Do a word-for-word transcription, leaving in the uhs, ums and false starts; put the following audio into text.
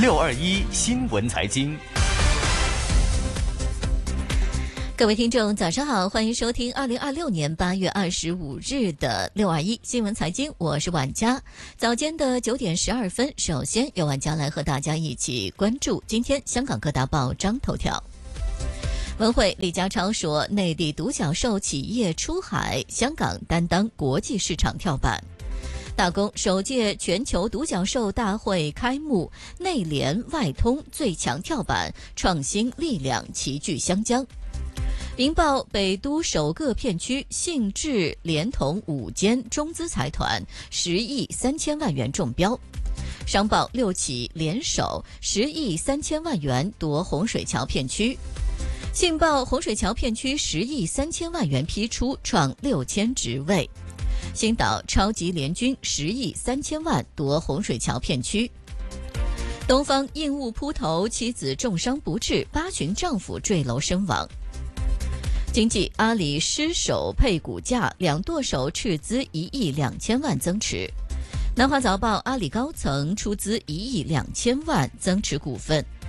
六二一新闻财经。 各位听众早上好，欢迎收听二零二六年八月二十五日的六二一新闻财经，我是婉佳。早间的九点十二分，首先由婉佳来和大家一起关注今天香港各大报章头条。文汇李家超说，内地独角兽企业出海，香港担当国际市场跳板。大公首届全球独角兽大会开幕，内联外通最强跳板，创新力量齐聚湘江。明报北都首个片区信置连同五间中资财团，十亿三千万元中标。商报六起联手，十亿三千万元夺洪水桥片区。信报洪水桥片区十亿三千万元批出，创六千职位。星岛超级联军十亿三千万夺洪水桥片区。东方硬物扑头，妻子重伤不治，八旬丈夫坠楼身亡。经济阿里失手配股价，两剁手斥资一亿两千万增持。南华早报阿里高层出资一亿两千万增持股份。